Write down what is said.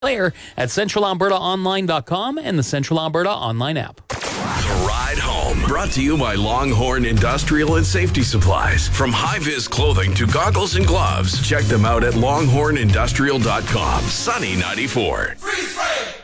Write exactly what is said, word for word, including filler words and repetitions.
Player at central alberta online dot com and the Central Alberta online app. The Ride Home, brought to you by Longhorn Industrial and Safety Supplies. From high-vis clothing to goggles and gloves, check them out at longhorn industrial dot com. Sunny ninety-four. Freeze frame!